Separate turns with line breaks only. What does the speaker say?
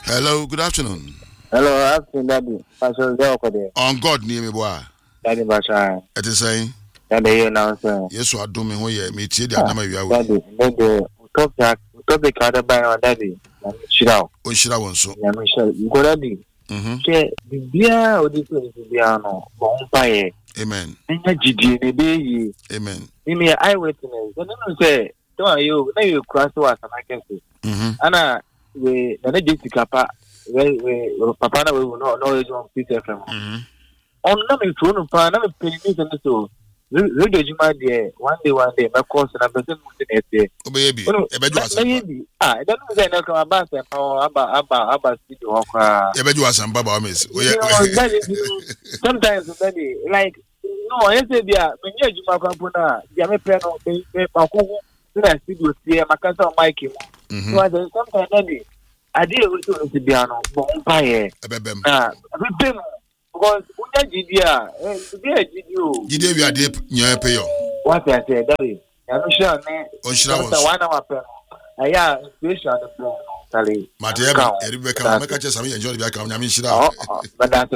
Hello, good afternoon.
Hello, afternoon, Daddy. Pastor Zoko.
On God, near me, boy.
Daddy Bashan.
It is saying,
Daddy, you know, sir.
yes, so I do me who ye meet the number you are.
Daddy, topic had by our daddy. Shit out.
Oh, should I want so?
Michelle, you go, Daddy. Share the beer or this is the piano. Bonfire.
Amen.
And your GD, the baby.
Amen.
In me, eyewitness. I don't say, don't you, now you cross to us, and I can say. Anna, we, the Jessica, we, Papa, we will not know you on Peter from. On no phone, no penny, and so. Radio Juma, dear, one day, my course, and I'm person moving it.
Oh, baby, a bedroom.
I don't know that I come about and about City Walker.
A bedroom, some Baba Miss.
Sometimes, like, no, I said, yeah, when you're Juma Campuna, Yammy Piano, Paco, then I speak with the Macasa Mikey. So I said, sometimes, I did also to be an bonfire.
A bebem.
Because Uja
Gidia, we are deep near Payo.
what I said, Daddy, I'm sure,
Oh, should I want
1 hour pen. I am inspiration on the phone, Sally.
Matia, Rebecca, make a chance. I enjoy the account. I mean, should I?
But that's